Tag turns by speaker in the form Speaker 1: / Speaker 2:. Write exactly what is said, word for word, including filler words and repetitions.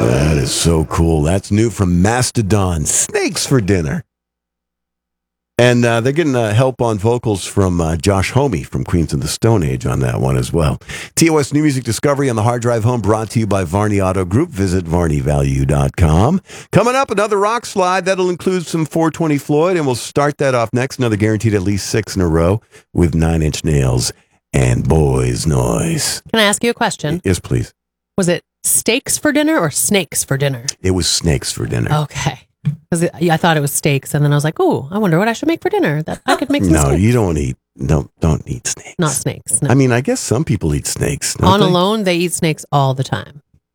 Speaker 1: That is so cool. That's new from Mastodon. Snakes for Dinner. And uh, they're getting uh, help on vocals from uh, Josh Homme from Queens of the Stone Age on that one as well. T O S New Music Discovery on the Hard Drive Home, brought to you by Varney Auto Group. Visit varney value dot com. Coming up, another rock slide. That'll include some four twenty Floyd, and we'll start that off next. Another guaranteed at least six in a row with Nine Inch Nails and Boys Noise.
Speaker 2: Can I ask you a question?
Speaker 1: Yes, please.
Speaker 2: Was it steaks for dinner or snakes for dinner?
Speaker 1: It was snakes for dinner.
Speaker 2: Okay. Because I thought it was steaks, and then I was like, "Oh, I wonder what I should make for dinner. That I could make some
Speaker 1: No,
Speaker 2: steaks."
Speaker 1: you don't eat. Don't don't eat snakes.
Speaker 2: Not snakes. No.
Speaker 1: I mean, I guess some people eat snakes.
Speaker 2: On
Speaker 1: they?
Speaker 2: Alone, they eat snakes all the time.